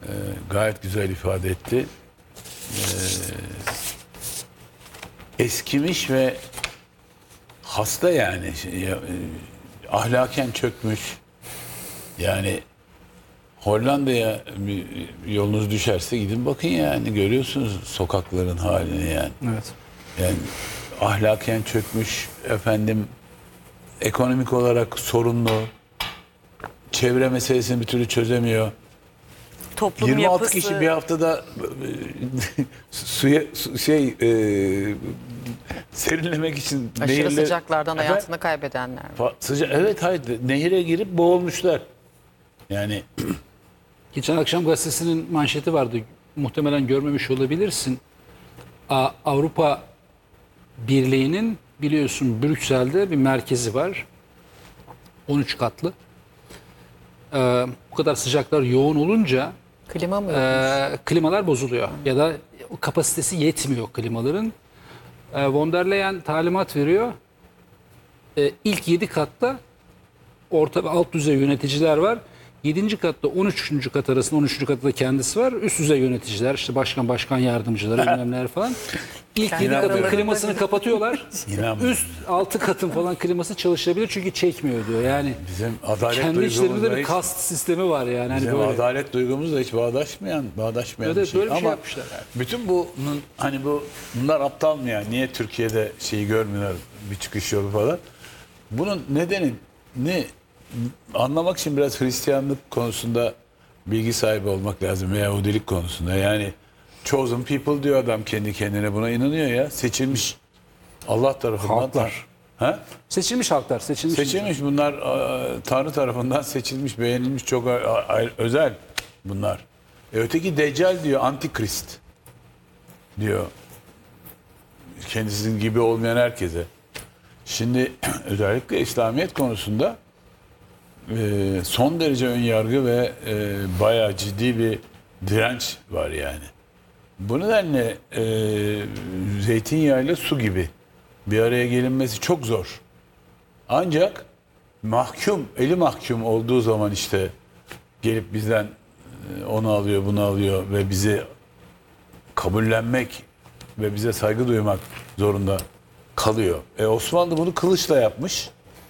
gayet güzel ifade etti. Eskimiş ve hasta yani. Ahlaken çökmüş. Yani Hollanda'ya yolunuz düşerse gidin bakın yani. Görüyorsunuz sokakların halini yani. Evet. Yani ahlaken çökmüş, efendim ekonomik olarak sorunlu, çevre meselesini bir türlü çözemiyor. Toplum 26 yapısı. kişi bir haftada serinlemek için Aşırı nehirle- sıcaklardan Efendim? hayatını kaybedenler var. Evet, hayır, nehire girip boğulmuşlar. Yani Geçen akşam gazetesinin manşeti vardı. Muhtemelen görmemiş olabilirsin. Avrupa Birliği'nin biliyorsun Brüksel'de bir merkezi var. 13 katlı. Bu kadar sıcaklar yoğun olunca Klima mı yokmuş? klimalar bozuluyor. Ya da o kapasitesi yetmiyor klimaların. Von der Leyen talimat veriyor. İlk 7 katta orta ve alt düzey yöneticiler var. 7. katta 13. kat arasında 13. katta da kendisi var. Üst düzey yöneticiler işte başkan yardımcıları bilmem neler falan. İlk 7 katın aralarında klimasını kapatıyorlar. İnanmıyorum. Üst 6 katın falan kliması çalışabilir çünkü çekmiyor diyor. Yani bizim adalet kendi içlerinde duygumuzla bir hiç, kast sistemi var yani. Hani bizim böyle. adalet duygumuzla hiç bağdaşmayan Evet, bir şey. böyle bir şey Ama yapmışlar. bütün bunun hani bunlar aptal mı yani? Niye Türkiye'de şeyi görmüyorlar, bir çıkış yolu falan? Bunun nedeni ne? Anlamak için biraz Hristiyanlık konusunda bilgi sahibi olmak lazım veya Yahudilik konusunda. Yani chosen people diyor adam, kendi kendine buna inanıyor ya. Seçilmiş Allah tarafından. Halklar. Ha? Seçilmiş halklar, Seçilmiş bunlar, Tanrı tarafından seçilmiş, beğenilmiş, çok özel bunlar. Öteki Deccal diyor, Antikrist diyor. Kendisinin gibi olmayan herkese. Şimdi özellikle İslamiyet konusunda son derece ön yargı ve bayağı ciddi bir direnç var yani. Bu nedenle zeytinyağıyla su gibi bir araya gelinmesi çok zor. Ancak eli mahkum olduğu zaman işte gelip bizden onu alıyor, bunu alıyor ve bizi kabullenmek ve bize saygı duymak zorunda kalıyor. Osmanlı bunu kılıçla yapmış.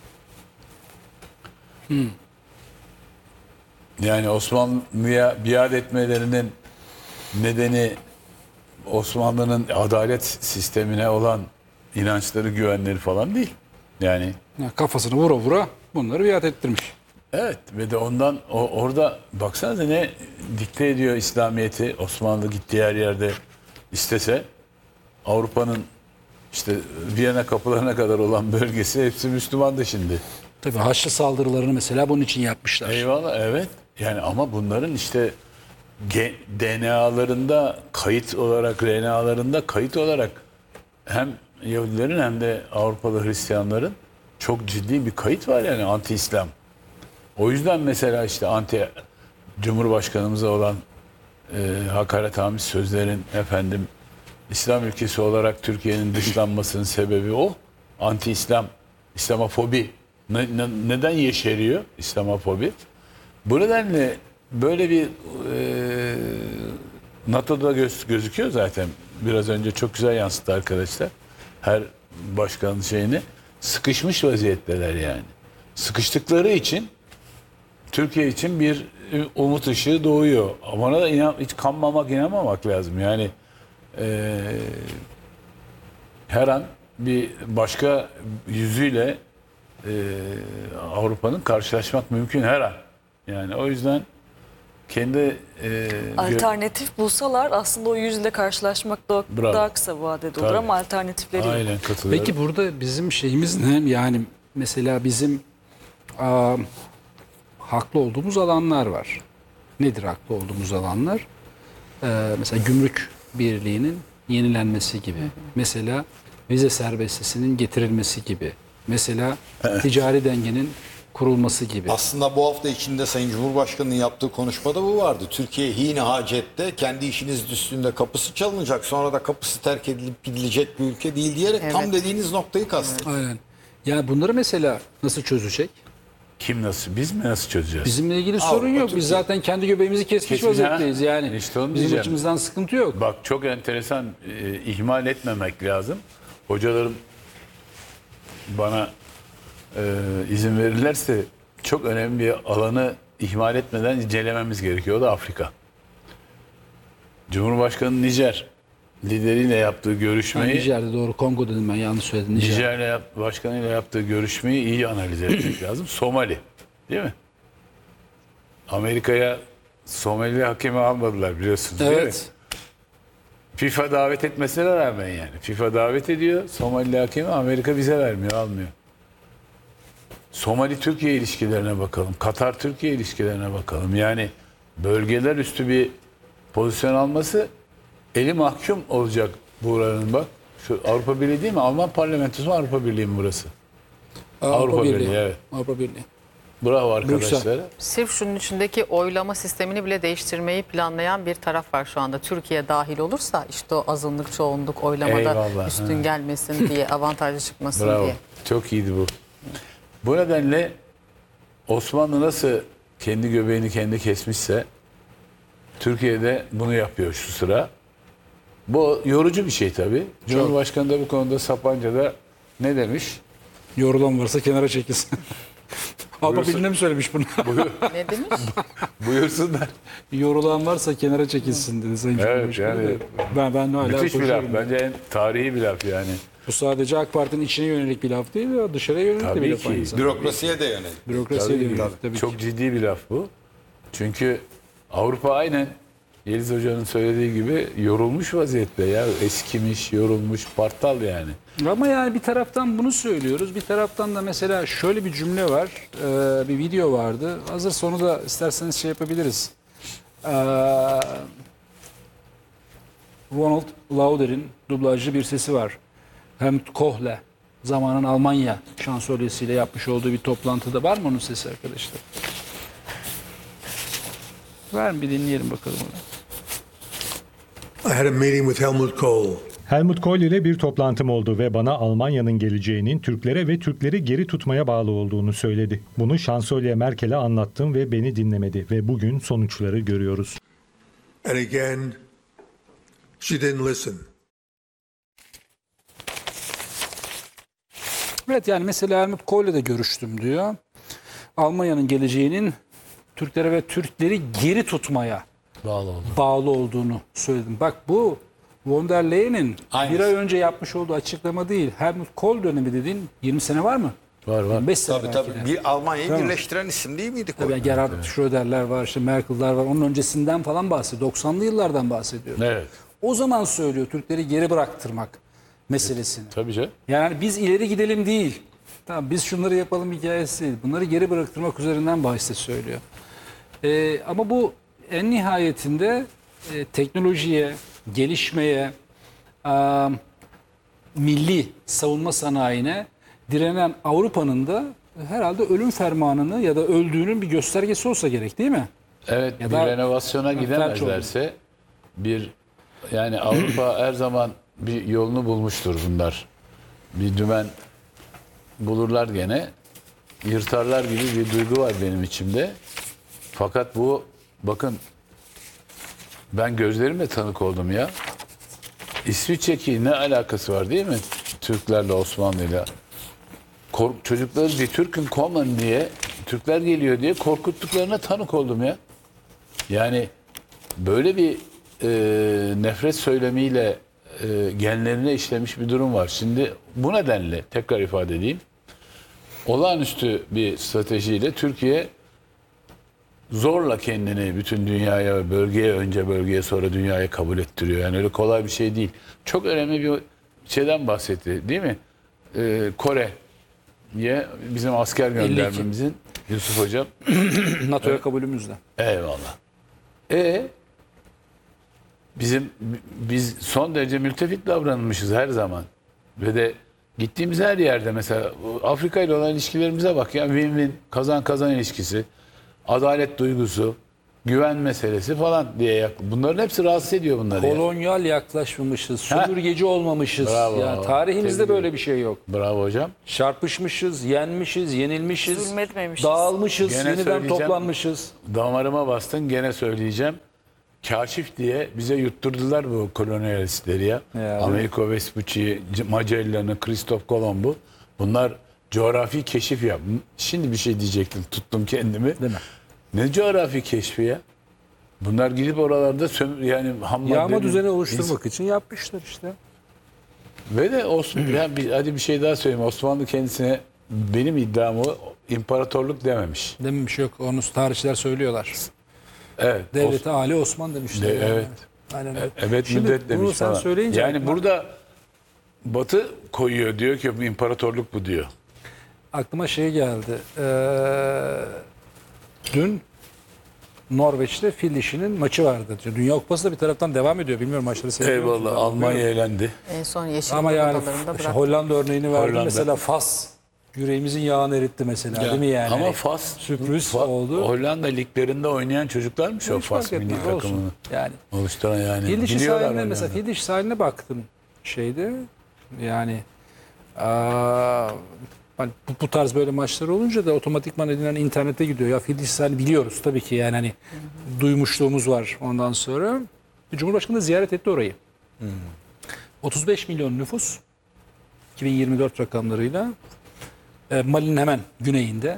Yani Osmanlı'ya biat etmelerinin nedeni Osmanlı'nın adalet sistemine olan inançları, güvenleri falan değil. Yani kafasını vura vura bunları biat ettirmiş. evet, ve de ondan orada baksanıza ne dikte ediyor İslamiyet'i. Osmanlı gittiği her yerde istese Avrupa'nın işte Viyana kapılarına kadar olan bölgesi hepsi Müslümandı şimdi. Tabii Haçlı saldırılarını mesela bunun için yapmışlar. Eyvallah, evet. Yani ama bunların işte DNA'larında kayıt olarak, RNA'larında kayıt olarak hem Yahudilerin hem de Avrupalı Hristiyanların çok ciddi bir kayıt var yani anti-İslam. O yüzden mesela işte Cumhurbaşkanımıza olan hakaretamiz sözlerin efendim İslam ülkesi olarak Türkiye'nin dışlanmasının sebebi o. Anti-İslam, İslamofobi. Neden yeşeriyor İslamofobi? Bu nedenle böyle bir NATO'da gözüküyor zaten. Biraz önce çok güzel yansıttı arkadaşlar. Her başkanın şeyini. Sıkışmış vaziyetteler yani. Sıkıştıkları için Türkiye için bir umut ışığı doğuyor. Ama ona da hiç kanmamak, inanmamak lazım. Yani her an bir başka yüzüyle Avrupa'nın karşılaşmak mümkün her an. Yani o yüzden kendi Alternatif bulsalar aslında o yüzle karşılaşmak da Bravo. daha kısa vadede olur Tabii. ama alternatifleri yok. aynen katılıyorum. Peki burada bizim şeyimiz ne? Yani mesela bizim haklı olduğumuz alanlar var. Nedir haklı olduğumuz alanlar? Mesela gümrük birliğinin yenilenmesi gibi. Mesela vize serbestisinin getirilmesi gibi. Mesela ticari dengenin kurulması gibi. Aslında bu hafta içinde Sayın Cumhurbaşkanı'nın yaptığı konuşmada bu vardı. Türkiye hine hacette kendi işiniz üstünde kapısı çalınacak, sonra da kapısı terk edilip gidilecek bir ülke değil diyerek tam Evet. dediğiniz noktayı kastediyor. Aynen. Yani bunları mesela nasıl çözecek? Kim nasıl? Biz mi nasıl çözeceğiz? Bizimle ilgili sorun yok. Türkiye. Biz zaten kendi göbeğimizi kesmiş Kesmiş, vaziyetteyiz. ha? Yani İşte onu bizim diyeceğim. açımızdan sıkıntı yok. Bak çok enteresan, ihmal etmemek lazım. Hocalarım bana izin verirlerse çok önemli bir alanı ihmal etmeden incelememiz gerekiyor. O da Afrika. Cumhurbaşkanı Nijer lideriyle yaptığı görüşmeyi, Nijer'de doğru. Kongo dedim ben, yanlış söyledim. Nijer. Nijer'le başkanıyla yaptığı görüşmeyi iyi analiz etmek lazım. Somali, değil mi? Amerika'ya Somali hakemi almadılar biliyorsunuz, değil mi? Evet. FIFA davet etmesine rağmen yani. FIFA davet ediyor. Somali hakemi, Amerika bize vermiyor, almıyor. Somali-Türkiye ilişkilerine bakalım. Katar-Türkiye ilişkilerine bakalım. Yani bölgeler üstü bir pozisyon alması eli mahkum olacak buranın bak. Şu Avrupa Birliği değil mi? Alman parlamentosu mu, Avrupa Birliği mi burası? Avrupa Birliği, evet. Avrupa Birliği. Bravo arkadaşlara. Sırf şunun içindeki oylama sistemini bile değiştirmeyi planlayan bir taraf var şu anda. Türkiye dahil olursa işte o azınlık çoğunluk oylamada Eyvallah, üstün ha. gelmesin diye, avantajlı çıkmasın Bravo. diye. Çok iyiydi bu. Bu nedenle Osmanlı nasıl kendi göbeğini kendi kesmişse Türkiye'de bunu yapıyor şu sıra. Bu yorucu bir şey tabii. Cumhurbaşkanı da bu konuda Sapanca'da ne demiş? Yorulan varsa kenara çekilsin. Avrupa Buyursun. Birliği'ne mi söylemiş bunu? Ne demiş? Buyursunlar. Yorulan varsa kenara çekilsin dedi Sayın Evet, Cumhurbaşkanı. yani Ben hala Müthiş bir laf. koşuyorum. Bence en tarihi bir laf yani. Bu sadece AK Parti'nin içine yönelik bir laf değil, dışarıya yönelik de Tabii bir laf ki. aynı zamanda. Bürokrasiye de yönelik. Bürokrasiye de yönelik tabii Çok ki. ciddi bir laf bu. Çünkü Avrupa aynen Yeliz Hoca'nın söylediği gibi yorulmuş vaziyette ya. Eskimiş, yorulmuş, partal yani. Ama yani bir taraftan bunu söylüyoruz. Bir taraftan da mesela şöyle bir cümle var. Bir video vardı. Hazır sonu da isterseniz şey yapabiliriz. Ronald Lauder'in dublajlı bir sesi var. Helmut Kohl'le zamanın Almanya şansölyesiyle yapmış olduğu bir toplantıda var mı onun sesi arkadaşlar? Var mı, bir dinleyelim bakalım onu. I had a meeting with Helmut Kohl. Helmut Kohl ile bir toplantım oldu ve bana Almanya'nın geleceğinin Türklere ve Türkleri geri tutmaya bağlı olduğunu söyledi. Bunu Şansölye Merkel'e anlattım ve beni dinlemedi ve bugün sonuçları görüyoruz. And again, she didn't listen. Evet, yani mesela Helmut Kohl'le de görüştüm diyor. Almanya'nın geleceğinin Türklere ve Türkleri geri tutmaya bağlı olduğunu söyledim. Bak bu von der Leyen'in Aynısı. bir ay önce yapmış olduğu açıklama değil. Helmut Kohl dönemi dediğin 20 sene var mı? Var var. 5 sene Tabii belki tabii. de. Bir Almanya'yı Tamam. birleştiren isim değil miydi Kohl? Tabii Gerhard Schröder'ler var, işte Merkel'ler var. Onun öncesinden falan bahsediyor. 90'lı yıllardan bahsediyor. Evet. O zaman söylüyor Türkleri geri bıraktırmak meselesini. Tabii canım. Yani biz ileri gidelim değil. Tamam, biz şunları yapalım hikayesi değil. Bunları geri bıraktırmak üzerinden bahiste söylüyor. Ama bu en nihayetinde teknolojiye, gelişmeye, milli savunma sanayine direnen Avrupa'nın da herhalde ölüm fermanını ya da öldüğünün bir göstergesi olsa gerek, değil mi? Evet, Ya bir da- renovasyona felç gidemezlerse yani Avrupa her zaman bir yolunu bulmuştur bunlar. Bir dümen bulurlar gene. Yırtarlar gibi bir duygu var benim içimde. Fakat bu bakın ben gözlerimle tanık oldum ya. İsviçre'ki ne alakası var değil mi? Türklerle, Osmanlı'yla. Çocukları diye Türk'ün kommen diye Türkler geliyor diye korkuttuklarına tanık oldum ya. Yani böyle bir nefret söylemiyle genlerine işlemiş bir durum var. Şimdi bu nedenle tekrar ifade edeyim. Olağanüstü bir stratejiyle Türkiye zorla kendini bütün dünyaya, bölgeye, önce bölgeye sonra dünyaya kabul ettiriyor. Yani öyle kolay bir şey değil. Çok önemli bir şeyden bahsetti değil mi? Kore'ye bizim asker göndermemizin Yusuf Hocam. NATO'ya kabulümüzle. Eyvallah. Biz son derece mültefit davranılmışız her zaman. Ve de gittiğimiz her yerde mesela Afrika ile olan ilişkilerimize bak ya, win-win, kazan kazan ilişkisi, adalet duygusu, güven meselesi falan diye bunların hepsi rahatsız ediyor bunları. ya. Kolonyal yaklaşmamışız, sömürgeci olmamışız. Bravo. Yani tarihimizde Tebrik böyle bir şey yok. Bravo hocam. Çarpışmışız, yenmişiz, yenilmişiz, Zulmetmemişiz. dağılmışız, Gene yeniden söyleyeceğim. toplanmışız. Damarıma bastın, gene söyleyeceğim. Kaşif diye bize yutturdular bu kolonyalistleri ya. Ya, Amerigo Vespucci'yi, Magellan'ı, Kristof Kolomb'u. Bunlar coğrafi keşif yap. Şimdi bir şey diyecektim, tuttum kendimi. Değil mi? Ne coğrafi keşfi ya? Bunlar gidip oralarda yani ham Yağma maddenin- düzeni oluşturmak için yapmışlar işte. Ve de hadi bir şey daha söyleyeyim. Osmanlı kendisine, benim iddiam o, imparatorluk dememiş. Dememiş yok. Onu tarihçiler söylüyorlar. Evet. Devleti Ali Osman demişler. De- yani. evet. Aynen öyle. Evet, Şimdi müddet demiş bunu sen falan. söyleyince Yani aklıma, burada Batı koyuyor, diyor ki imparatorluk bu diyor. aklıma şey geldi. Dün Norveç'te fil dişinin maçı vardı. Dünya Kupası da bir taraftan devam ediyor. Bilmiyorum maçları seyrediyor musunuz? Eyvallah, Almanya eğlendi. En son yeşil Ama yani odalarında işte bırak. Hollanda örneğini verdi. Hollanda. Mesela Fas yüreğimizin yağını eritti mesela, değil mi yani? Ama Fas sürpriz oldu. Hollanda liglerinde oynayan çocuklarmış o Hiç Fas fark milli etmez, olsun. takımını Yani oluşturan yani. fil dişi Biliyorlar sahiline Hollanda. mesela fil dişi sahiline baktım şeyde yani aa, hani bu tarz böyle maçlar olunca da otomatikman edilen internete gidiyor. Ya fil dişi sahilini biliyoruz tabii ki yani hani duymuşluğumuz var ondan sonra. Cumhurbaşkanı da ziyaret etti orayı. 35 milyon nüfus 2024 rakamlarıyla Mali'nin hemen güneyinde.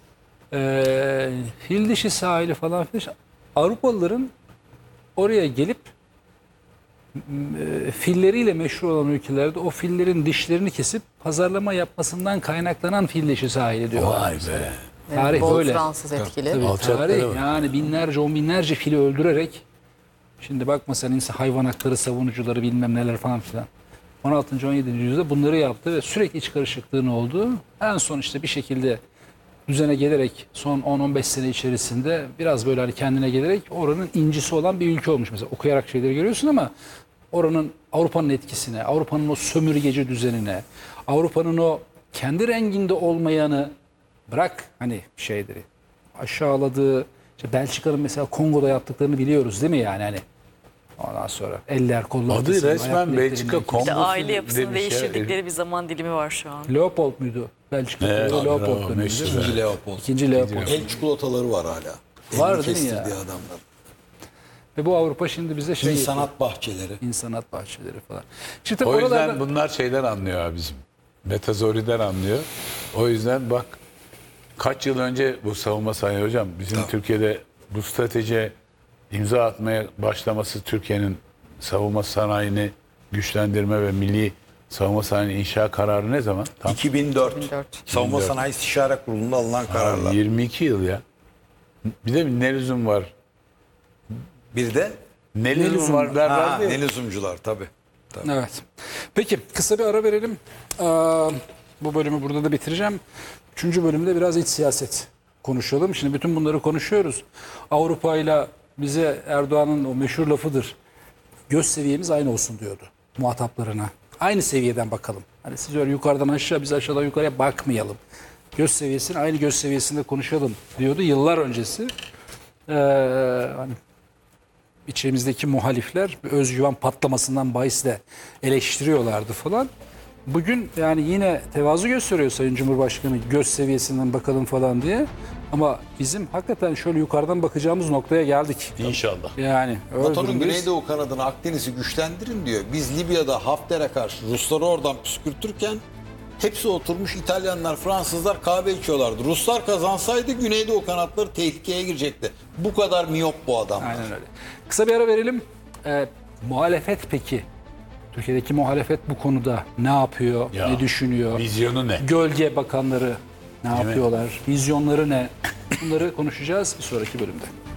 Fil dişi sahili falan filan. Avrupalıların oraya gelip filleriyle meşhur olan ülkelerde o fillerin dişlerini kesip pazarlama yapmasından kaynaklanan fil dişi sahili diyorlar. Vay be. Tarih Bol böyle. Fransız etkili. Tabii, Alçaklara tarih bak. yani binlerce on binlerce fili öldürerek şimdi bakma sen insan hayvan hakları savunucuları bilmem neler falan filan. 16. 17. yüzyılda bunları yaptı ve sürekli iç karışıklığın oldu. En son işte bir şekilde düzene gelerek son 10-15 sene içerisinde biraz böyle hani kendine gelerek oranın incisi olan bir ülke olmuş. Mesela okuyarak şeyleri görüyorsun ama oranın Avrupa'nın etkisine, Avrupa'nın o sömürgeci düzenine, Avrupa'nın o kendi renginde olmayanı bırak hani şeyleri aşağıladığı, işte Belçika'nın mesela Kongo'da yaptıklarını biliyoruz değil mi yani hani ondan sonra eller kollar Adı kesildi, resmen ayak bilekleri Belçika kesildi. Kongo. Bir de aile yapısını demiş ya. değiştirdikleri bir zaman dilimi var şu an. Leopold muydu? Belçika'da Evet, Leopold bravo, dönemi meşhur. değil mi? İkinci Leopold. İkinci Leopold. El çikolataları var hala. Var Elini değil mi ya? kestirdiği adamlar. Ve bu Avrupa şimdi bize şey yapıyor. İnsanat bahçeleri. İnsanat bahçeleri falan. Şimdi tabii O yüzden oralarda bunlar şeyden anlıyor abicim. Metazoriden anlıyor. O yüzden bak kaç yıl önce bu savunma sanayi hocam bizim Türkiye'de bu stratejiye imza atmaya başlaması Türkiye'nin savunma sanayini güçlendirme ve milli savunma sanayi inşa kararı ne zaman? Tam 2004. 2004. Savunma 2004. Sanayi İstişare Kurulu'nda alınan kararlar. 22 yıl ya. Bir de ne lüzum var? Bir de Ne lüzum var derlerdi ya. ne lüzumcular tabii. evet. Peki kısa bir ara verelim. Bu bölümü burada da bitireceğim. 3. bölümde biraz iç siyaset konuşalım. Şimdi bütün bunları konuşuyoruz. Avrupa ile bize Erdoğan'ın o meşhur lafıdır. Göz seviyemiz aynı olsun diyordu muhataplarına. Aynı seviyeden bakalım. Hani siz öyle yukarıdan aşağı biz aşağıdan yukarıya bakmayalım. Göz seviyesini aynı göz seviyesinde konuşalım diyordu yıllar öncesi. Hani içimizdeki muhalifler özgüven patlamasından bahis de eleştiriyorlardı falan. Bugün yani yine tevazu gösteriyor Sayın Cumhurbaşkanı göz seviyesinden bakalım falan diye. Ama bizim hakikaten şöyle yukarıdan bakacağımız noktaya geldik. İnşallah. Yani öyle NATO'nun durumdayız. Güneydoğu kanadını Akdeniz'i güçlendirin diyor. Biz Libya'da Hafter'e karşı Rusları oradan püskürtürken hepsi oturmuş İtalyanlar, Fransızlar kahve içiyorlardı. Ruslar kazansaydı Güneydoğu kanatları tehlikeye girecekti. Bu kadar miyop bu adamlar. Aynen öyle. Kısa bir ara verelim. Muhalefet peki? Türkiye'deki muhalefet bu konuda ne yapıyor, Ya, ne düşünüyor? Vizyonu ne? Gölge bakanları ne mi? yapıyorlar? Vizyonları ne? Bunları konuşacağız bir sonraki bölümde.